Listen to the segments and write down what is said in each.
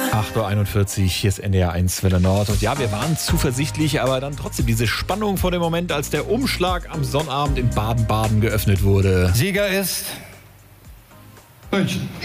8.41 Uhr, hier ist NDR 1 Welle Nord. Und ja, wir waren zuversichtlich, aber dann trotzdem diese Spannung vor dem Moment, als der Umschlag am Sonnabend in Baden-Baden geöffnet wurde. Sieger ist München.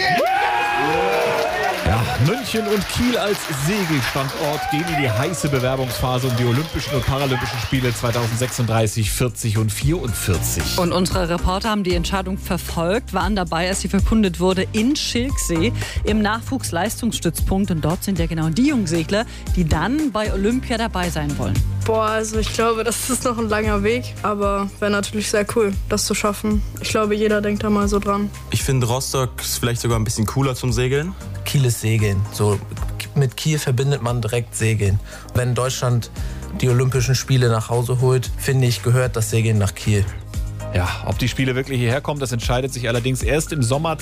Ja, München und Kiel als Segelstandort gehen in die heiße Bewerbungsphase um die Olympischen und Paralympischen Spiele 2036, 40 und 44. Und unsere Reporter haben die Entscheidung verfolgt, waren dabei, als sie verkündet wurde, in Schilksee im Nachwuchsleistungsstützpunkt. Und dort sind ja genau die Jungsegler, die dann bei Olympia dabei sein wollen. Also ich glaube, das ist noch ein langer Weg, aber wäre natürlich sehr cool, das zu schaffen. Ich glaube, jeder denkt da mal so dran. Ich finde, Rostock ist vielleicht sogar ein bisschen cooler zum Segeln. Kiel ist Segeln. So, mit Kiel verbindet man direkt Segeln. Wenn Deutschland die Olympischen Spiele nach Hause holt, finde ich, gehört das Segeln nach Kiel. Ja, ob die Spiele wirklich hierher kommen, das entscheidet sich allerdings erst im Sommer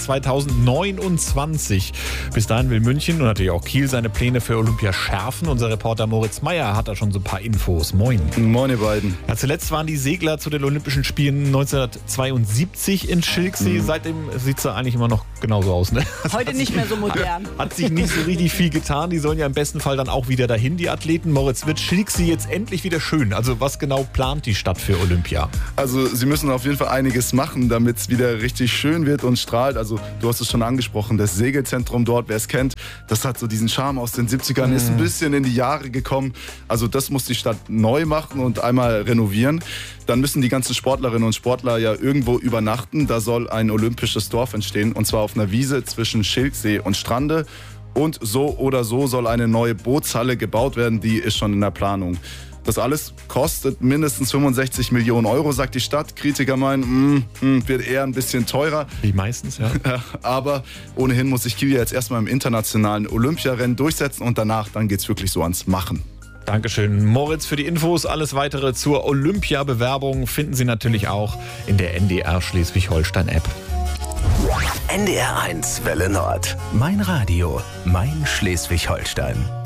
2029. Bis dahin will München und natürlich auch Kiel seine Pläne für Olympia schärfen. Unser Reporter Moritz Meyer hat da schon so ein paar Infos. Moin. Moin, ihr beiden. Ja, zuletzt waren die Segler zu den Olympischen Spielen 1972 in Schilksee. Seitdem sieht es da eigentlich immer noch genauso aus, ne? Heute nicht mehr so modern. Hat sich nicht so richtig viel getan. Die sollen ja im besten Fall dann auch wieder dahin, die Athleten. Moritz, wird Schilksee jetzt endlich wieder schön? Also was genau plant die Stadt für Olympia? Also sie müssen auf jeden Fall einiges machen, damit es wieder richtig schön wird und strahlt. Also du hast es schon angesprochen, das Segelzentrum dort, wer es kennt, das hat so diesen Charme aus den 70ern, ist ein bisschen in die Jahre gekommen. Also das muss die Stadt neu machen und einmal renovieren. Dann müssen die ganzen Sportlerinnen und Sportler ja irgendwo übernachten. Da soll ein olympisches Dorf entstehen, und zwar auf einer Wiese zwischen Schilksee und Strande. Und so oder so soll eine neue Bootshalle gebaut werden, die ist schon in der Planung. Das alles kostet mindestens 65 Millionen Euro, sagt die Stadt. Kritiker meinen, wird eher ein bisschen teurer. Wie meistens, ja. Aber ohnehin muss sich Kiel jetzt erstmal im internationalen Olympiarennen durchsetzen und danach, dann geht's wirklich so ans Machen. Dankeschön, Moritz, für die Infos. Alles weitere zur Olympia-Bewerbung finden Sie natürlich auch in der NDR Schleswig-Holstein-App. NDR 1 Welle Nord. Mein Radio, mein Schleswig-Holstein.